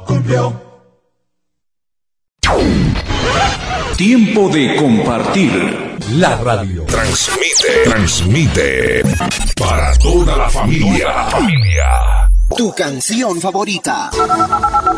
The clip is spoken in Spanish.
cumplió. Tiempo de compartir. La radio transmite para toda la familia. Tu canción favorita.